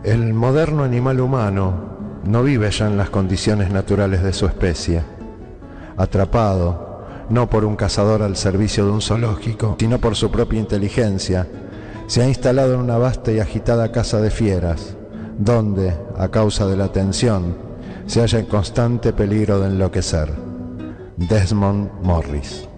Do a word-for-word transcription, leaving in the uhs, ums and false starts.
El moderno animal humano no vive ya en las condiciones naturales de su especie. Atrapado, no por un cazador al servicio de un zoológico, sino por su propia inteligencia, se ha instalado en una vasta y agitada casa de fieras, donde, a causa de la tensión, se halla en constante peligro de enloquecer. Desmond Morris.